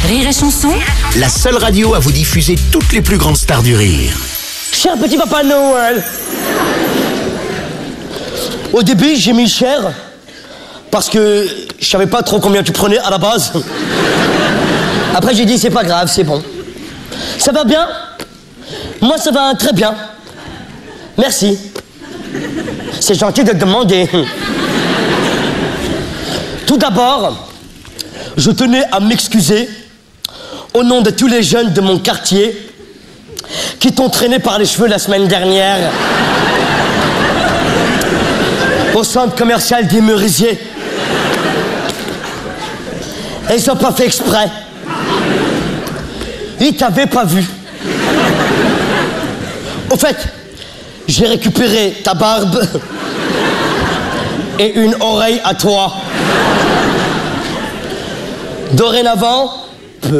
Rire et Chanson, La seule radio à vous diffuser toutes les plus grandes stars du rire. Cher petit Papa Noël, au début j'ai mis cher parce que je savais pas trop combien tu prenais à la base. Après j'ai dit c'est pas grave, c'est bon. Ça va bien? Moi ça va très bien. Merci. C'est gentil de demander. Tout d'abord, je tenais à m'excuser au nom de tous les jeunes de mon quartier qui t'ont traîné par les cheveux la semaine dernière au centre commercial des Merisiers. Et ils n'ont pas fait exprès. Ils t'avaient pas vu. Au fait, j'ai récupéré ta barbe et une oreille à toi. Dorénavant,